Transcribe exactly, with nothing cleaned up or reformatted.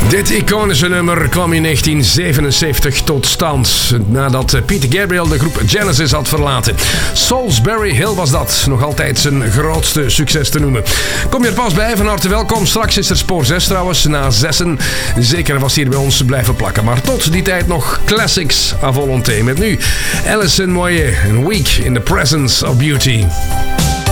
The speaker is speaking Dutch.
Dit iconische nummer kwam in negentien zevenenzeventig tot stand, nadat Peter Gabriel de groep Genesis had verlaten. Salisbury Hill was dat, nog altijd zijn grootste succes te noemen. Kom je er pas bij, van harte welkom. Straks is er spoor zes trouwens, na zessen. Zeker vast hier bij ons blijven plakken. Maar tot die tijd nog classics à volonté. Met nu Alison Moyet, een Week in the Presence of Beauty.